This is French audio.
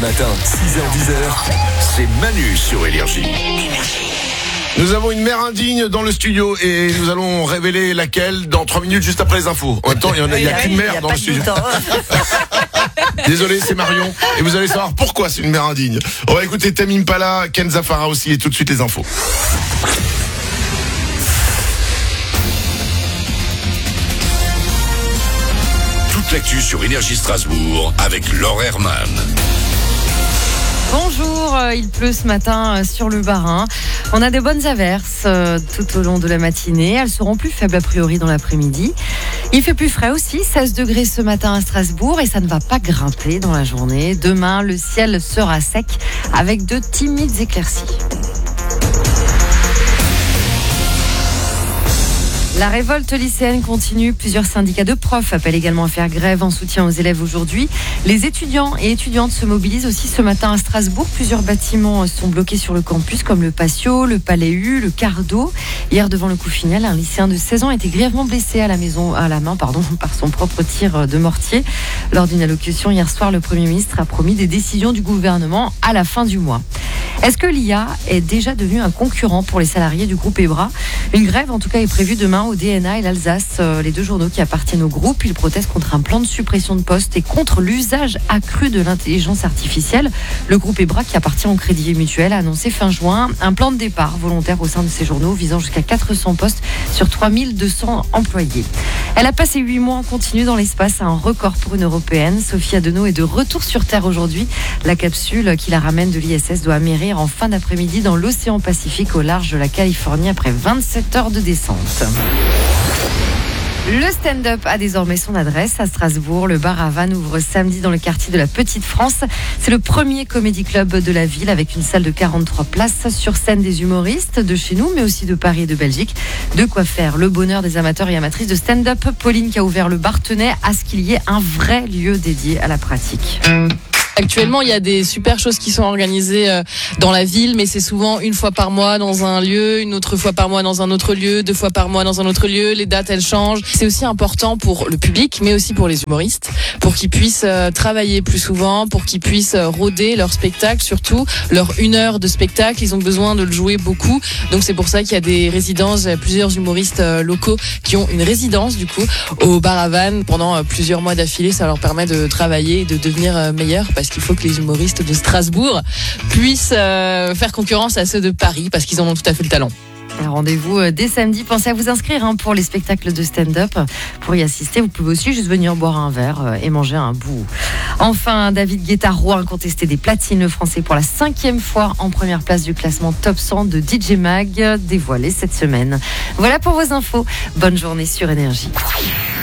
matins, 6h-10h, c'est Manu sur Énergie. Nous avons une mère indigne dans le studio et nous allons révéler laquelle dans 3 minutes juste après les infos. En même temps, il n'y a qu'une mère dans le studio. Désolé, c'est Marion. Et vous allez savoir pourquoi c'est une mère indigne. On va écouter Tame Impala, Kenza Farah aussi et tout de suite les infos. Toute l'actu sur Énergie Strasbourg avec Laure Herman. Bonjour, il pleut ce matin sur le Bas-Rhin. On a des bonnes averses tout au long de la matinée. Elles seront plus faibles a priori dans l'après-midi. Il fait plus frais aussi, 16 degrés ce matin à Strasbourg et ça ne va pas grimper dans la journée. Demain, le ciel sera sec avec de timides éclaircies. La révolte lycéenne continue. Plusieurs syndicats de profs appellent également à faire grève en soutien aux élèves aujourd'hui. Les étudiants et étudiantes se mobilisent aussi ce matin à Strasbourg. Plusieurs bâtiments sont bloqués sur le campus comme le Patio, le Palais U, le Cardo. Hier, devant le coup final, un lycéen de 16 ans a été grièvement blessé à la main par son propre tir de mortier. Lors d'une allocution hier soir, le Premier ministre a promis des décisions du gouvernement à la fin du mois. Est-ce que l'IA est déjà devenue un concurrent pour les salariés du groupe EBRA ? Une grève en tout cas est prévue demain au DNA et l'Alsace, les deux journaux qui appartiennent au groupe. Ils protestent contre un plan de suppression de postes et contre l'usage accru de l'intelligence artificielle. Le groupe EBRA, qui appartient au Crédit Mutuel, a annoncé fin juin un plan de départ volontaire au sein de ces journaux visant jusqu'à 400 postes sur 3200 employés. Elle a passé 8 mois en continu dans l'espace, un record pour une Européenne. Sophie Adenau est de retour sur Terre aujourd'hui. La capsule qui la ramène de l'ISS doit atterrir en fin d'après-midi dans l'océan Pacifique au large de la Californie après 27 heures de descente. Le stand-up a désormais son adresse à Strasbourg. Le bar Havane ouvre samedi dans le quartier de la Petite France. C'est le premier comédie club de la ville avec une salle de 43 places. Sur scène des humoristes de chez nous, mais aussi de Paris et de Belgique. De quoi faire le bonheur des amateurs et amatrices de stand-up. Pauline, qui a ouvert le bar, tenait à ce qu'il y ait un vrai lieu dédié à la pratique. Actuellement, il y a des super choses qui sont organisées dans la ville, mais c'est souvent une fois par mois dans un lieu, une autre fois par mois dans un autre lieu, 2 fois par mois dans un autre lieu. Les dates, elles changent. C'est aussi important pour le public, mais aussi pour les humoristes, pour qu'ils puissent travailler plus souvent, pour qu'ils puissent rôder leur spectacle, surtout leur 1 heure de spectacle. Ils ont besoin de le jouer beaucoup. Donc c'est pour ça qu'il y a des résidences, il y a plusieurs humoristes locaux qui ont une résidence du coup au bar Havane pendant plusieurs mois d'affilée. Ça leur permet de travailler et de devenir meilleurs, parce qu'il faut que les humoristes de Strasbourg puissent faire concurrence à ceux de Paris, parce qu'ils en ont tout à fait le talent. Rendez-vous dès samedi. Pensez à vous inscrire pour les spectacles de stand-up. Pour y assister, vous pouvez aussi juste venir boire un verre et manger un bout. Enfin, David Guetta, roi incontesté des platines, le français pour la 5e fois en première place du classement Top 100 de DJ Mag, dévoilé cette semaine. Voilà pour vos infos. Bonne journée sur Énergie.